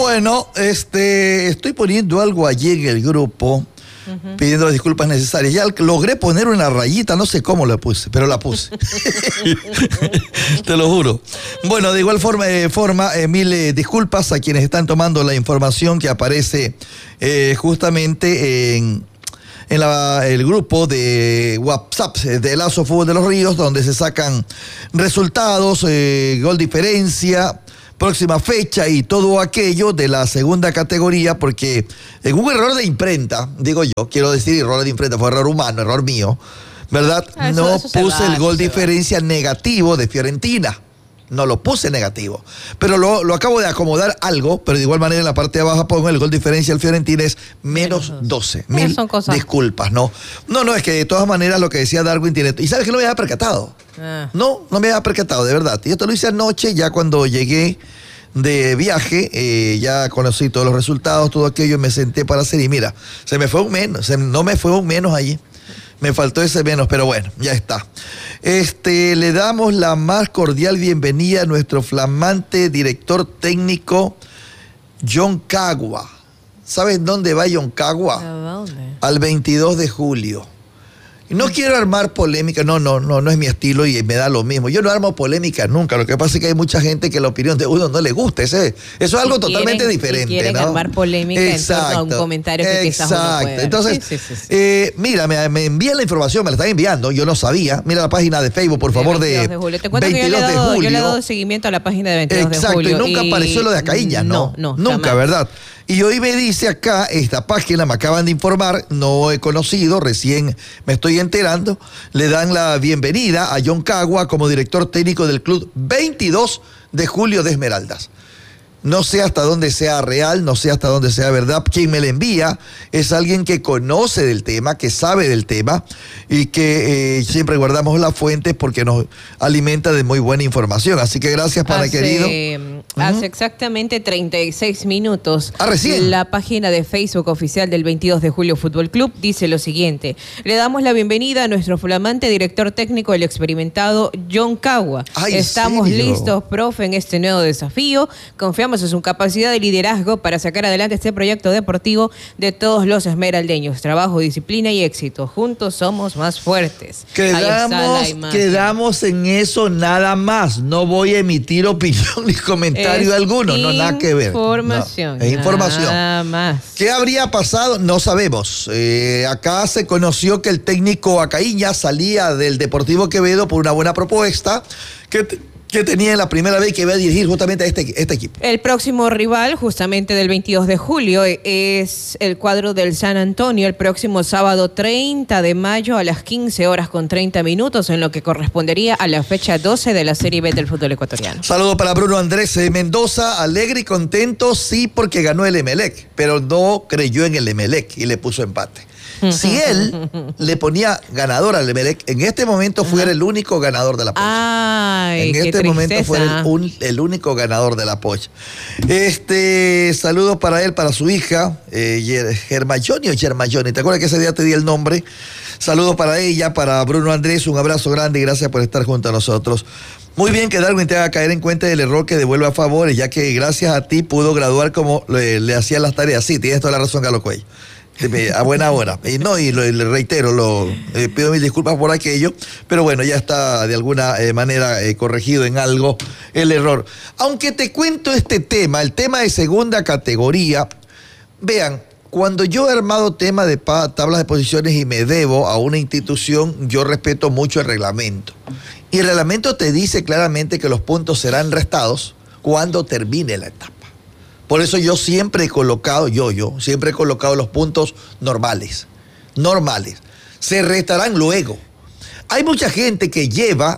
Bueno, estoy poniendo algo allí en el grupo, pidiendo las disculpas necesarias. Ya logré poner una rayita, no sé cómo la puse, pero la puse. Te lo juro. Bueno, de igual forma, mil disculpas a quienes están tomando la información que aparece justamente en el grupo de WhatsApp de Lazo Fútbol de los Ríos, donde se sacan resultados, gol diferencia, próxima fecha y todo aquello de la segunda categoría, porque en un error de imprenta, digo yo, quiero decir error de imprenta, fue error humano, error mío, ¿verdad? No puse el gol diferencia negativo de Fiorentina. No lo puse negativo, pero lo acabo de acomodar algo, pero de igual manera en la parte de abajo pongo el gol diferencia del Fiorentina es menos 12. Mil disculpas, ¿no? No, es que de todas maneras lo que decía Darwin tiene... ¿Y sabes que no me había percatado? No me había percatado, de verdad. Y esto lo hice anoche, ya cuando llegué de viaje, ya conocí todos los resultados, todo aquello, me senté para hacer y mira, se me fue un menos, no me fue un menos allí. Me faltó ese menos, pero bueno, ya está. Le damos la más cordial bienvenida a nuestro flamante director técnico, John Cagua. ¿Sabes dónde va John Cagua? ¿A dónde? Al 22 de julio. No quiero armar polémica, no es mi estilo y me da lo mismo. Yo no armo polémica nunca, lo que pasa es que hay mucha gente que la opinión de uno no le gusta. Eso es algo totalmente diferente. Quieren armar polémica en torno a un comentario que quizás uno puede. Entonces, mira, me envían la información, me la están enviando, yo no sabía. Mira la página de Facebook, por favor, de 22 Te cuento que yo le he dado seguimiento a la página de 22 de julio. Exacto, y nunca apareció lo de Acaíña, ¿no? Nunca, jamás. ¿Verdad? Y hoy me dice acá, esta página, me acaban de informar, no he conocido, recién me estoy enterando, le dan la bienvenida a John Cagua como director técnico del club 22 de julio de Esmeraldas. No sé hasta dónde sea real, no sé hasta dónde sea verdad. Quien me la envía es alguien que conoce del tema, que sabe del tema y que siempre guardamos las fuentes porque nos alimenta de muy buena información. Así que gracias, pana querido. Hace exactamente 36 minutos. Recién. La página de Facebook oficial del 22 de julio Fútbol Club dice lo siguiente. Le damos la bienvenida a nuestro flamante director técnico, el experimentado John Cagua. Estamos listos, profe, en este nuevo desafío. Confiamos en su capacidad de liderazgo para sacar adelante este proyecto deportivo de todos los esmeraldeños. Trabajo, disciplina y éxito. Juntos somos más fuertes. Quedamos en eso nada más. No voy a emitir opinión ni comentario alguno. No, nada que ver. Información. Es información. Nada más. ¿Qué habría pasado? No sabemos. Acá se conoció que el técnico Acaíña salía del Deportivo Quevedo por una buena propuesta que tenía la primera vez que iba a dirigir justamente a este equipo. El próximo rival, justamente del 22 de julio, es el cuadro del San Antonio, el próximo sábado 30 de mayo a las 15:30, en lo que correspondería a la fecha 12 de la Serie B del fútbol ecuatoriano. Saludo para Bruno Andrés Mendoza, alegre y contento, sí, porque ganó el Emelec, pero no creyó en el Emelec y le puso empate. Si él le ponía ganador al Emelec, en este momento fuera el único ganador de la pocha. Ay, en este momento fuera el único ganador de la pocha. Saludos para él, para su hija, Germayoni o Germayoni. ¿Te acuerdas que ese día te di el nombre? Saludos para ella, para Bruno Andrés, un abrazo grande y gracias por estar junto a nosotros. Muy bien que Darwin te haga caer en cuenta del error que devuelve a favores, ya que gracias a ti pudo graduar como le hacían las tareas. Sí, tienes toda la razón, Carlos Cuello. A buena hora. Y le reitero, pido mil disculpas por aquello, pero bueno, ya está de alguna manera corregido en algo el error. Aunque te cuento este tema, el tema de segunda categoría, vean, cuando yo he armado tema de tablas de posiciones y me debo a una institución, yo respeto mucho el reglamento. Y el reglamento te dice claramente que los puntos serán restados cuando termine la etapa. Por eso yo siempre he colocado, siempre he colocado los puntos normales. Se restarán luego. Hay mucha gente que lleva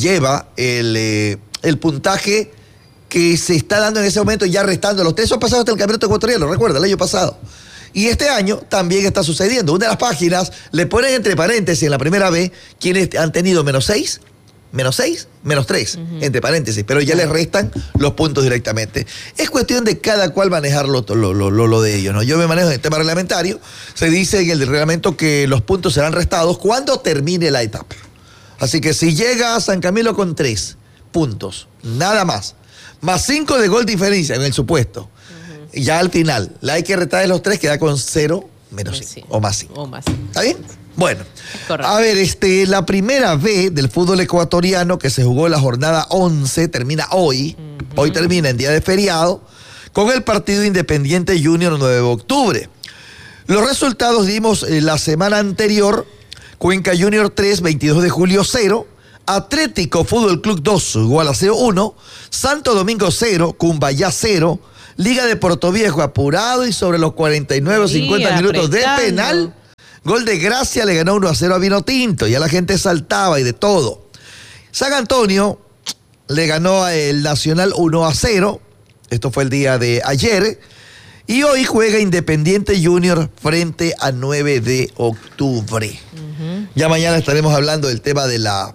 el puntaje que se está dando en ese momento ya restando los tres. Eso ha pasado hasta el campeonato ecuatoriano, recuerda, el año pasado. Y este año también está sucediendo. Una de las páginas le ponen entre paréntesis en la primera vez quienes han tenido -6, -6, -3, entre paréntesis, pero ya les restan los puntos directamente. Es cuestión de cada cual manejar lo de ellos, ¿no? Yo me manejo en el tema reglamentario, se dice en el reglamento que los puntos serán restados cuando termine la etapa. Así que si llega a San Camilo con 3 puntos, nada más 5 de gol diferencia en el supuesto, ya al final, la hay que retar de los 3, queda con 0 menos 5 o más 5. ¿Está bien? Bueno, a ver, la primera B del fútbol ecuatoriano que se jugó en la jornada 11 termina hoy. Hoy termina en día de feriado con el partido Independiente Junior 9 de octubre. Los resultados dimos la semana anterior: Cuenca Junior 3, 22 de julio 0, Atlético Fútbol Club 2, Gualaceo 1, Santo Domingo 0, Cumbayá 0, Liga de Portoviejo apurado y sobre los 49 o 50 minutos de penal, gol de Gracia le ganó 1-0 a Vinotinto. Ya la gente saltaba y de todo. San Antonio le ganó al Nacional 1-0. Esto fue el día de ayer. Y hoy juega Independiente Junior frente a 9 de octubre. Ya mañana estaremos hablando del tema de la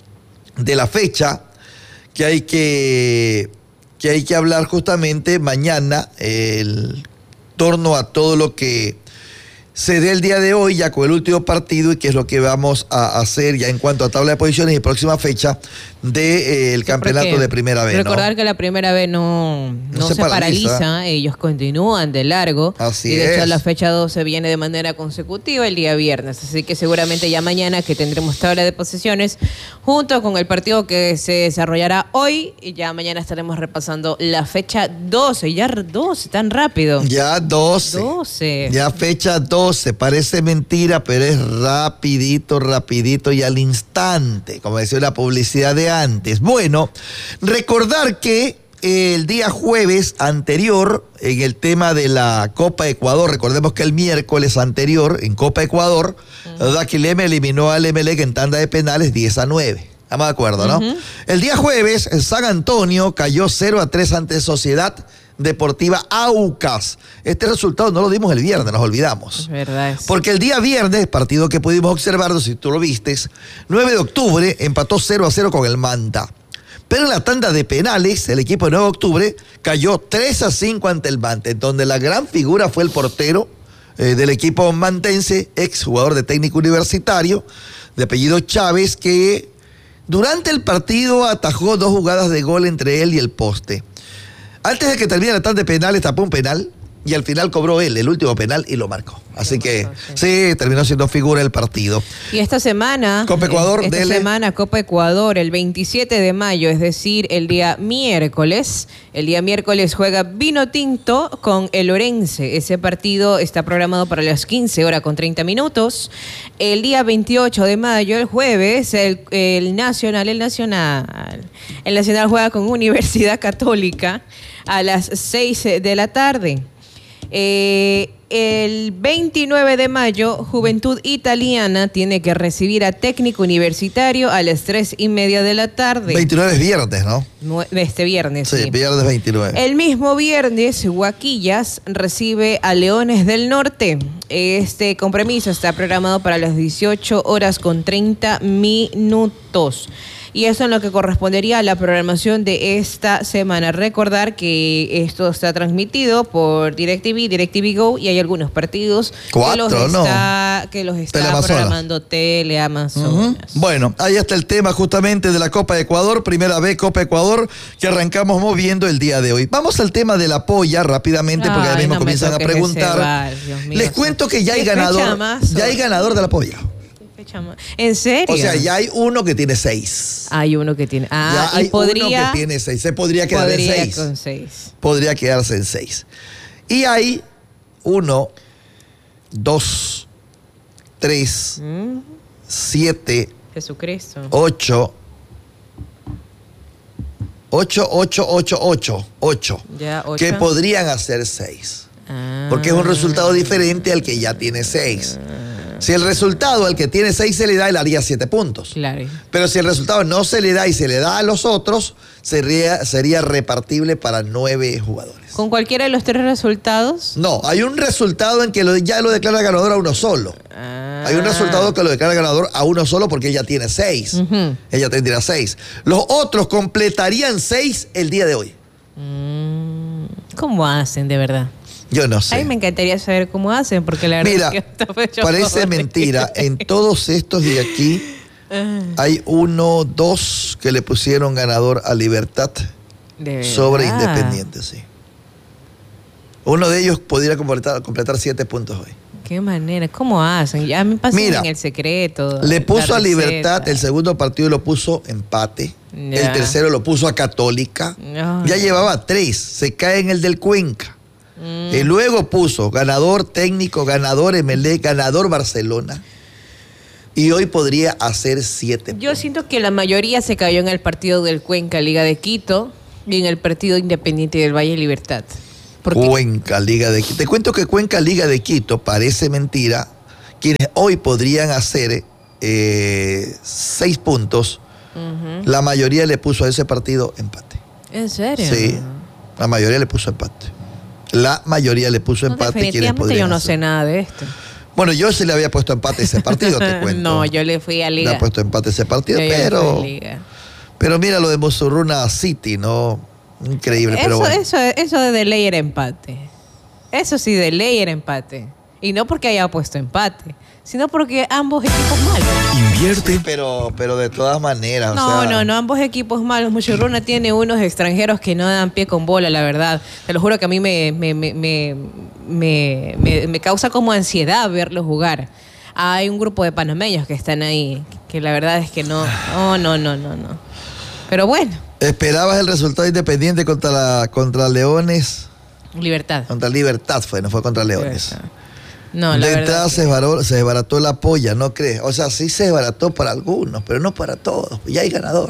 fecha que hay que hablar justamente mañana en torno a todo lo que se dé el día de hoy, ya con el último partido, y qué es lo que vamos a hacer ya en cuanto a tabla de posiciones y próxima fecha del campeonato de Primera B. Recordar que la Primera B no se paraliza, ellos continúan de largo. Así y de hecho es. la fecha 12 viene de manera consecutiva el día viernes, así que seguramente ya mañana que tendremos tabla de posiciones junto con el partido que se desarrollará hoy, y ya mañana estaremos repasando la fecha 12, ya 12, tan rápido. Ya 12. Ya fecha 12. Parece mentira, pero es rapidito y al instante, como decía la publicidad de antes. Bueno, recordar que el día jueves anterior, en el tema de la Copa Ecuador, recordemos que el miércoles anterior, en Copa Ecuador, Daquileme eliminó al Emelec en tanda de penales 10-9. Estamos de acuerdo, ¿no? El día jueves, San Antonio cayó 0-3 ante Sociedad Deportiva Aucas. Este resultado no lo dimos el viernes, nos olvidamos. Es verdad. Porque el día viernes, partido que pudimos observar, si tú lo vistes, 9 de octubre empató 0-0 con el Manta. Pero en la tanda de penales, el equipo de 9 de octubre cayó 3-5 ante el Manta, en donde la gran figura fue el portero del equipo mantense, ex jugador de Técnico Universitario, de apellido Chávez, que durante el partido atajó 2 jugadas de gol entre él y el poste. Antes de que termine la tanda de penales, tapó un penal y al final cobró él el último penal y lo marcó. Así que sí, terminó siendo figura del partido. Y esta semana, Copa Ecuador, Copa Ecuador, el 27 de mayo, es decir, el día miércoles. El día miércoles juega Vinotinto con el Orense. Ese partido está programado para las 15:30. El día 28 de mayo, el jueves, el Nacional juega con Universidad Católica a las 6 de la tarde. El 29 de mayo, Juventud Italiana tiene que recibir a Técnico Universitario a las 3:30 de la tarde. 29 es viernes, ¿no? Este viernes, sí. Viernes 29. El mismo viernes, Huaquillas recibe a Leones del Norte. Este compromiso está programado para las 18:30. Y eso es lo que correspondería a la programación de esta semana. Recordar que esto está transmitido por DirecTV Go, y hay algunos partidos que los está programando Teleamazonas. Bueno, ahí está el tema justamente de la Copa de Ecuador, Primera B Copa Ecuador, que arrancamos moviendo el día de hoy. Vamos al tema de la polla rápidamente, porque ahora mismo comienzan a preguntar. Les cuento que ya hay ganador de la polla. ¿En serio? O sea, ya hay uno que tiene 6. Hay uno que tiene. Ya hay uno que tiene 6. Se podría quedar en 6. Con 6. Podría quedarse en 6. Y hay 1, 2, 3, 7, Jesucristo. 8. 8. Ya, 8. Que podrían hacer 6. Porque es un resultado diferente al que ya tiene 6. Si el resultado al que tiene 6 se le da, él haría 7 puntos. Claro. Pero si el resultado no se le da y se le da a los otros, sería repartible para 9 jugadores. ¿Con cualquiera de los 3 resultados? No, hay un resultado en que ya lo declara ganador a uno solo. Hay un resultado que lo declara ganador a uno solo porque ella tiene 6. Ella tendría 6. Los otros completarían 6 el día de hoy. ¿Cómo hacen de verdad? Yo no sé. Ay, me encantaría saber cómo hacen, porque la verdad Mira, es que esta fecha parece mentira. En todos estos de aquí hay 1, 2 que le pusieron ganador a Libertad sobre Independiente, sí. Uno de ellos podría completar 7 puntos hoy. Qué manera, ¿cómo hacen? Ya me pasan en el secreto. Le puso a Libertad, el segundo partido lo puso empate, el tercero lo puso a Católica, ya llevaba 3, se cae en el del Cuenca. Y luego puso ganador técnico, ganador Emelec, ganador Barcelona. Y hoy podría hacer 7 puntos. Yo siento que la mayoría se cayó en el partido del Cuenca, Liga de Quito, y en el partido Independiente del Valle Libertad. Cuenca, Liga de Quito. Te cuento que Cuenca, Liga de Quito, parece mentira. Quienes hoy podrían hacer 6 puntos, la mayoría le puso a ese partido empate. ¿En serio? Sí, la mayoría le puso empate. La mayoría le puso empate. Definitivamente yo no sé nada de esto. Bueno, yo sí le había puesto empate a ese partido, te cuento. No, yo le fui a Liga. Le ha puesto empate a ese partido, pero mira lo de Musurruna City, ¿no? Increíble, pero bueno. Eso de ley era empate. Eso sí, de ley era empate. Y no porque haya puesto empate, sino porque ambos equipos malos. Invierte. Sí, pero de todas maneras. No, ambos equipos malos. Musurruna tiene unos extranjeros que no dan pie con bola, la verdad. Te lo juro que a mí me causa como ansiedad verlos jugar. Hay un grupo de panameños que están ahí, que la verdad es que no. Pero bueno. ¿Esperabas el resultado Independiente contra Leones? Libertad. Contra Libertad no fue contra Leones. Libertad. No, la de verdad. entrada se desbarató la polla, ¿no crees? O sea, sí se desbarató para algunos, pero no para todos. Ya hay ganador.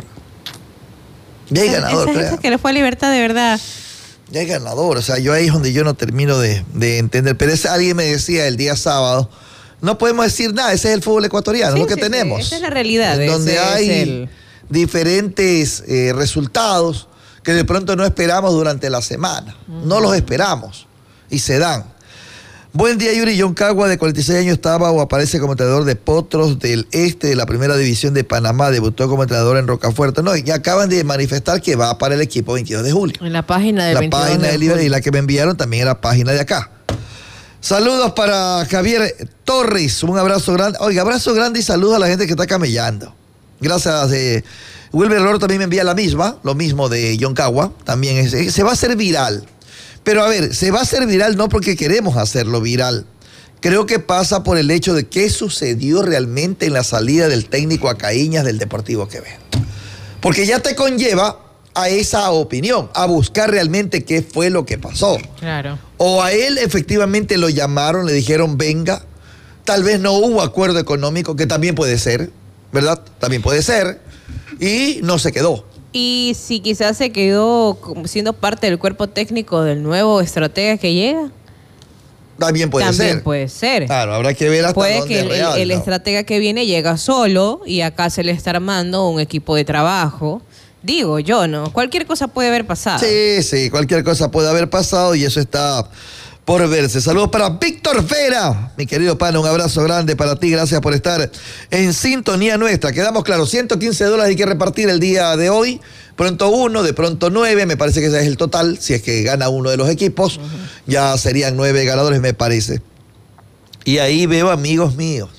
Ya hay ganador, creo. Esa que le fue a Libertad, de verdad. Ya hay ganador. O sea, yo ahí es donde yo no termino de entender. Pero alguien me decía el día sábado, no podemos decir nada, ese es el fútbol ecuatoriano, es lo que tenemos. Esa es la realidad. Donde hay diferentes resultados que de pronto no esperamos durante la semana. No los esperamos y se dan. Buen día, Yuri. John Cagua, de 46 años, estaba o aparece como entrenador de Potros del Este de la Primera División de Panamá. Debutó como entrenador en Rocafuerte. No, y acaban de manifestar que va para el equipo 22 de julio. En la página del 22 de julio. La página de Libre, y la que me enviaron también era la página de acá. Saludos para Javier Torres. Un abrazo grande. Oiga, abrazo grande y saludos a la gente que está camellando. Gracias. Wilber Loro también me envía lo mismo de John Cagua. También se va a hacer viral. Pero a ver, se va a hacer viral no porque queremos hacerlo viral. Creo que pasa por el hecho de qué sucedió realmente en la salida del técnico a Caíñas del Deportivo Quevedo. Porque ya te conlleva a esa opinión, a buscar realmente qué fue lo que pasó. Claro. O a él efectivamente lo llamaron, le dijeron venga. Tal vez no hubo acuerdo económico, que también puede ser, ¿verdad? También puede ser. Y no se quedó. Y si quizás se quedó siendo parte del cuerpo técnico del nuevo estratega que llega. También puede ser. También puede ser. Claro, habrá que ver hasta puede dónde que es real, el estratega que viene llega solo y acá se le está armando un equipo de trabajo. Digo yo, ¿no? Cualquier cosa puede haber pasado. Sí, cualquier cosa puede haber pasado y eso está por verse. Saludos para Víctor Vera, mi querido pana, un abrazo grande para ti, gracias por estar en sintonía nuestra. Quedamos claros, $115 hay que repartir el día de hoy, pronto 1, de pronto 9, me parece que ese es el total, si es que gana uno de los equipos, ya serían 9 ganadores, me parece. Y ahí veo amigos míos.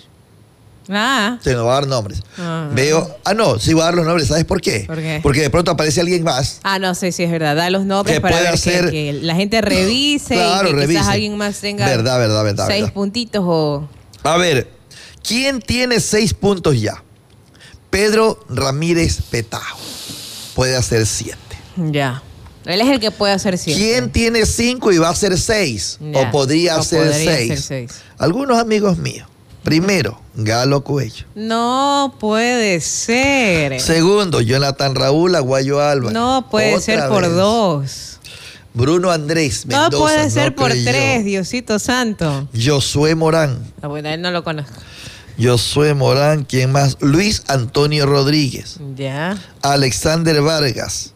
Se no va a dar nombres. Veo, sí voy a dar los nombres, ¿sabes por qué? ¿Por qué? Porque de pronto aparece alguien más. No, sí, es verdad, da los nombres que para ver hacer que la gente revise, claro, y que revise. quizás alguien más tenga verdad, 6 puntitos o... A ver, ¿quién tiene 6 puntos ya? Pedro Ramírez Petajo. Puede hacer 7. Ya. Él es el que puede hacer 7. ¿Quién tiene 5 y va a hacer 6? O podría hacer 6. Algunos amigos míos. Primero, Galo Cuello. No puede ser. Segundo, Jonathan Raúl Aguayo Álvarez. No puede ser por 2. Bruno Andrés Mendoza. No puede ser por 3, Diosito Santo. Josué Morán. Bueno, él no lo conozco. Josué Morán, ¿quién más? Luis Antonio Rodríguez. Ya. Alexander Vargas.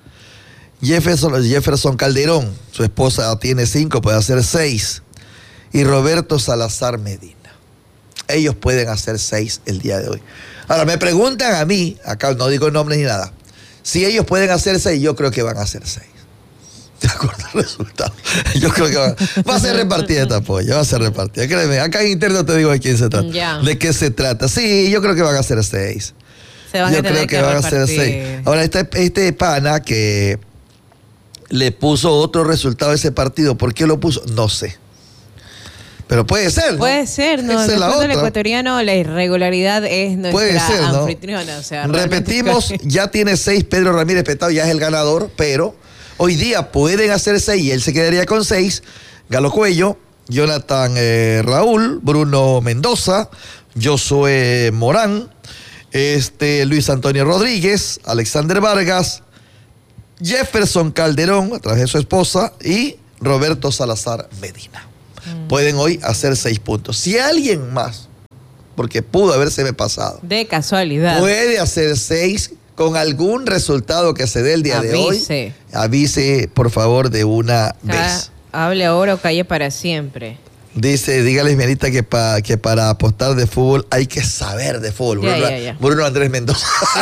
Jefferson Calderón. Su esposa tiene 5, puede hacer 6. Y Roberto Salazar Medina. Ellos pueden hacer 6 el día de hoy. Ahora, me preguntan a mí, acá no digo nombres ni nada, si ellos pueden hacer 6, yo creo que van a hacer 6. ¿De acuerdo al resultado? Yo creo que va a ser repartida esta polla, va a ser repartida. Créeme, acá en interno te digo de quién se trata. Ya. ¿De qué se trata? Sí, yo creo que van a hacer 6. Yo creo que van a hacer 6. Ahora, este pana que le puso otro resultado a ese partido. ¿Por qué lo puso? No sé. Pero puede ser, ¿no? Puede ser, ¿no? El fútbol ecuatoriano, la irregularidad es nuestra anfitriona. ¿No? O sea, repetimos, ya tiene 6 Pedro Ramírez Petao, ya es el ganador, pero hoy día pueden hacer 6 y él se quedaría con 6. Galo Cuello, Jonathan Raúl, Bruno Mendoza, Josué Morán, Luis Antonio Rodríguez, Alexander Vargas, Jefferson Calderón, a través de su esposa, y Roberto Salazar Medina. Pueden hoy hacer 6 puntos. Si alguien más, porque pudo habérseme pasado, de casualidad, puede hacer 6 con algún resultado que se dé el día de hoy, avise por favor de una vez. Hable ahora o calle para siempre. Dice, dígale, Esmerita, que para apostar de fútbol hay que saber de fútbol. Bruno Andrés Mendoza.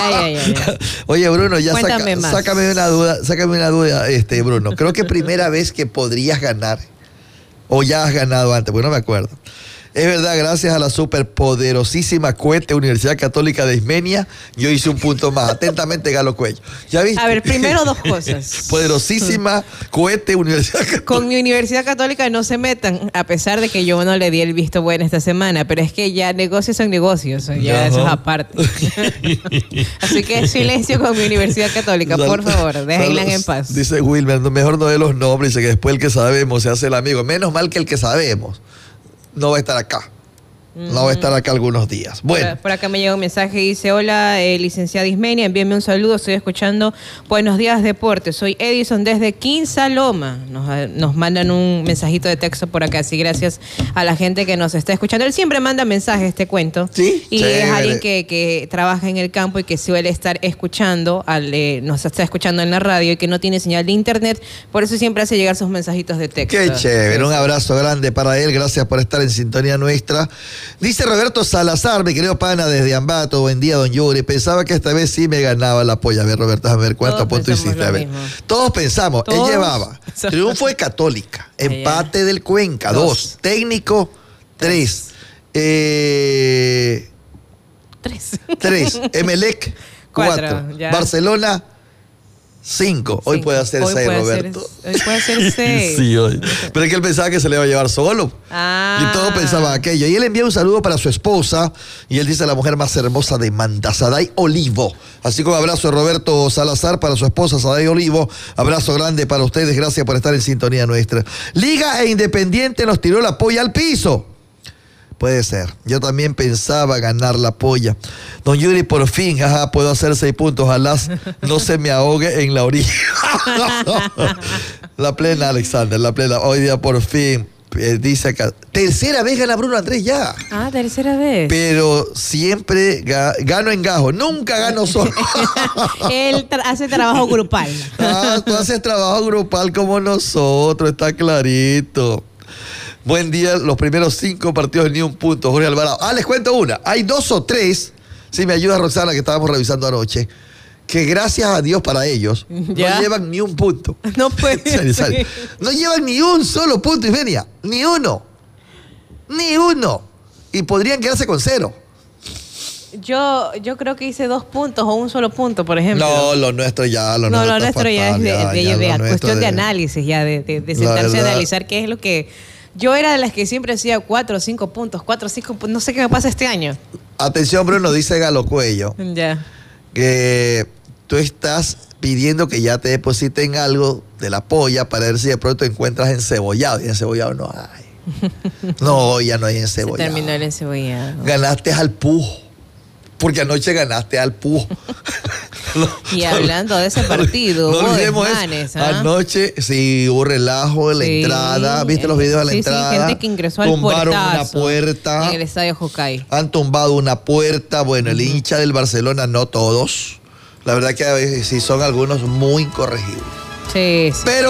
Oye, Bruno, ya sácame una duda, Bruno. Creo que primera vez que podrías ganar, o ya has ganado antes, porque no me acuerdo. Es verdad, gracias a la superpoderosísima Cohete Universidad Católica de Ismenia, yo hice un punto más. Atentamente, Galo Cuello. ¿Ya viste? A ver, primero 2 cosas. Poderosísima Cohete Universidad Católica. Con mi Universidad Católica no se metan, a pesar de que yo no le di el visto bueno esta semana, pero es que ya negocios son negocios, ya eso es aparte. Así que silencio con mi Universidad Católica, por favor, déjenla en paz. Dice Wilmer, mejor no de los nombres, dice que después el que sabemos se hace el amigo. Menos mal que el que sabemos no va a estar acá. No va a estar acá algunos días. Bueno. Por acá me llega un mensaje, dice, hola, licenciada Ismenia, envíenme un saludo, estoy escuchando Buenos Días Deportes. Soy Edison desde Quinsaloma. Nos mandan un mensajito de texto por acá, así gracias a la gente que nos está escuchando. Él siempre manda mensajes, te cuento. Sí. Y es alguien que trabaja en el campo y que suele estar escuchando, nos está escuchando en la radio y que no tiene señal de internet, por eso siempre hace llegar sus mensajitos de texto. Qué chévere, un abrazo grande para él, gracias por estar en sintonía nuestra. Dice Roberto Salazar, mi querido pana desde Ambato, buen día, don Yuri. Pensaba que esta vez sí me ganaba la polla. A ver, Roberto, a ver cuántos puntos hiciste. A ver. Todos pensamos, él llevaba triunfo de Católica, empate del Cuenca, 2, técnico, 3. 3, Emelec, 4, Barcelona, 5. Hoy puede hacer 6, Roberto. Hoy puede ser 6. Sí, hoy. Pero es que él pensaba que se le iba a llevar solo. Y todos pensaban aquello. Y él envía un saludo para su esposa. Y él dice, la mujer más hermosa de Manta, Saday Olivo. Así como abrazo de Roberto Salazar para su esposa, Saday Olivo. Abrazo grande para ustedes. Gracias por estar en sintonía nuestra. Liga e Independiente nos tiró la polla al piso. Puede ser. Yo también pensaba ganar la polla. Don Yuri, por fin, puedo hacer 6 puntos. Ojalá no se me ahogue en la orilla. La plena, Alexander, la plena. Hoy día, por fin, dice acá. Tercera vez gana Bruno Andrés ya. Tercera vez. Pero siempre gano en gajo. Nunca gano solo. Él hace trabajo grupal. Tú haces trabajo grupal como nosotros, está clarito. Buen día, los primeros 5 partidos ni un punto, Jorge Alvarado. Les cuento una. Hay 2 o 3, si me ayuda Roxana, que estábamos revisando anoche, que gracias a Dios para ellos, no llevan ni un punto. No puede ser. No llevan ni un solo punto, Ismenia. Ni uno. Ni uno. Y podrían quedarse con 0. Yo creo que hice 2 puntos o un solo punto, por ejemplo. No, lo nuestro ya. Lo nuestro ya es de cuestión de análisis, ya de sentarse a analizar qué es lo que... Yo era de las que siempre hacía 4 o 5 puntos, 4 o 5 puntos. No sé qué me pasa este año. Atención, Bruno, dice Galo Cuello. Ya. Que tú estás pidiendo que ya te depositen algo de la polla para ver si de pronto encuentras encebollado. Y encebollado no hay. No, ya no hay encebollado. Se terminó el encebollado. Ganaste al pujo. Porque anoche ganaste al pujo. Y hablando de ese partido, no olvidemos eso. Anoche sí hubo relajo en la entrada. ¿Viste los videos de la entrada? Sí, gente que ingresó al tumbaron una puerta. En el estadio Jocay. Han tumbado una puerta. Bueno, el hincha del Barcelona, no todos. La verdad que a veces sí son algunos muy incorregibles. Sí. Pero